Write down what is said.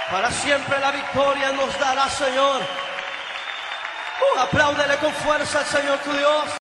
Para siempre la victoria nos dará, Señor. Apláudele con fuerza al Señor tu Dios.